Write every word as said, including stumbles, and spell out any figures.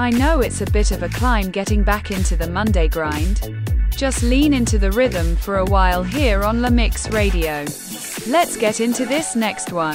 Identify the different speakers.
Speaker 1: I know it's a bit of a climb getting back into the Monday grind. Just lean into the rhythm for a while here on La Mix Radio. Let's get into this next one.